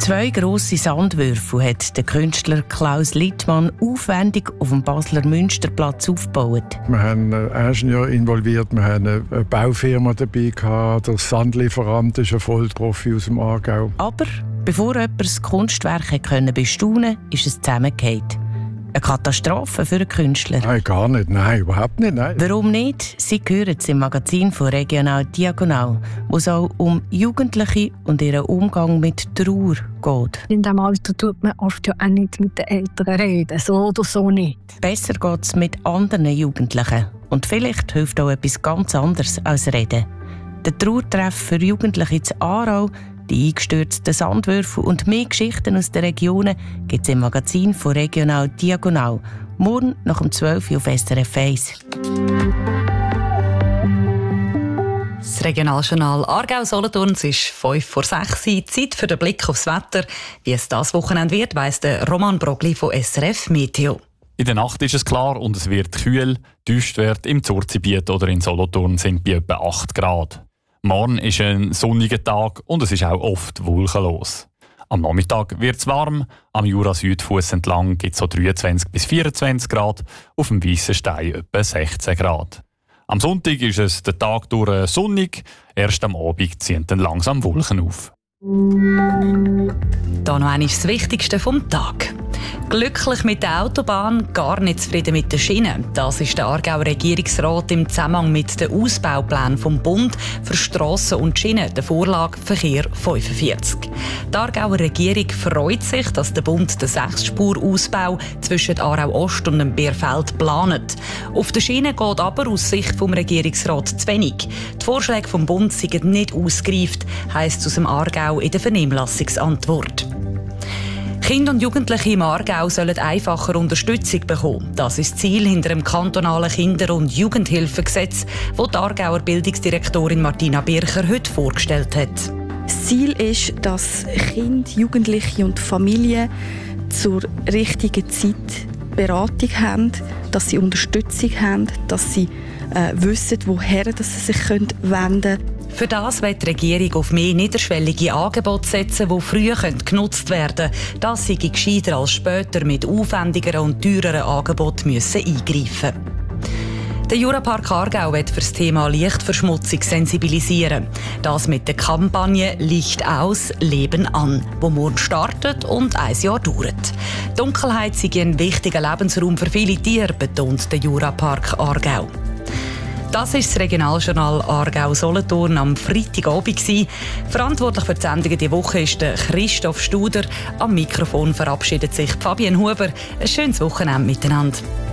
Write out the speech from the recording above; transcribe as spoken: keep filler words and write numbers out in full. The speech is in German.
Zwei grosse Sandwürfel hat der Künstler Klaus Littmann aufwendig auf dem Basler Münsterplatz aufgebaut. Wir haben einen Ingenieur involviert, wir haben eine Baufirma dabei gehabt, der Sandlieferant ist ein Vollprofi aus dem Aargau. Aber bevor jemand das Kunstwerk bestaunen konnte, ist es zusammengefallen. Eine Katastrophe für einen Künstler. Nein, gar nicht. Nein, überhaupt nicht. Nein. Warum nicht? Sie hören es im Magazin von Regional Diagonal, wo es auch um Jugendliche und ihren Umgang mit Trauer geht. In diesem Alter tut man oft ja auch nicht mit den Eltern reden, so oder so nicht. Besser geht es mit anderen Jugendlichen. Und vielleicht hilft auch etwas ganz anderes als Reden. Der Trauertreff für Jugendliche in Aarau, die eingestürzten Sandwürfel und mehr Geschichten aus den Regionen gibt es im Magazin von Regional Diagonal. Morgen nach um zwölf Uhr auf S R F eins. Das Regionaljournal Aargau-Solothurn ist fünf vor sechs. Zeit für den Blick aufs Wetter. Wie es das Wochenende wird, weiss der Roman Brogli von S R F Meteo. In der Nacht ist es klar und es wird kühl. Die Höchstwerte im Zurzibiet oder in Solothurn sind bei etwa acht Grad. Morgen ist ein sonniger Tag und es ist auch oft wolkenlos. Am Nachmittag wird es warm, am Jura-Südfuss entlang gibt es so dreiundzwanzig bis vierundzwanzig Grad, auf dem Weissen Stein etwa sechzehn Grad. Am Sonntag ist es den Tag durch sonnig, erst am Abend ziehen dann langsam Wolken auf. Hier noch einmal das Wichtigste vom Tag. Glücklich mit der Autobahn, gar nicht zufrieden mit der Schiene. Das ist der Aargauer Regierungsrat im Zusammenhang mit den Ausbauplänen vom Bund für Strassen und Schienen, der Vorlage Verkehr fünfundvierzig. Die Aargauer Regierung freut sich, dass der Bund den Sechsspurausbau zwischen Aarau Ost und dem Bierfeld plant. Auf der Schiene geht aber aus Sicht des Regierungsrats zu wenig. Die Vorschläge vom Bund sind nicht ausgereift, heisst es aus dem Aargau in der Vernehmlassungsantwort. Kinder und Jugendliche im Aargau sollen einfacher Unterstützung bekommen. Das ist das Ziel hinter dem kantonalen Kinder- und Jugendhilfegesetz, das die Aargauer Bildungsdirektorin Martina Bircher heute vorgestellt hat. Das Ziel ist, dass Kinder, Jugendliche und Familien zur richtigen Zeit Beratung haben, dass sie Unterstützung haben, dass sie äh, wissen, woher dass sie sich wenden können. Für das will die Regierung auf mehr niederschwellige Angebote setzen, die früher genutzt werden können. Das sei gescheiter als später mit aufwendigeren und teureren Angeboten müssen eingreifen. Der Jurapark Aargau wird für das Thema Lichtverschmutzung sensibilisieren. Das mit der Kampagne «Licht aus, Leben an», die morgen startet und ein Jahr dauert. Dunkelheit sei ein wichtiger Lebensraum für viele Tiere, betont der Jurapark Aargau. Das ist das Regionaljournal Aargau-Solothurn am Freitagabend. Verantwortlich für die Sendung diese Woche ist der Christoph Studer. Am Mikrofon verabschiedet sich Fabienne Huber. Ein schönes Wochenende miteinander.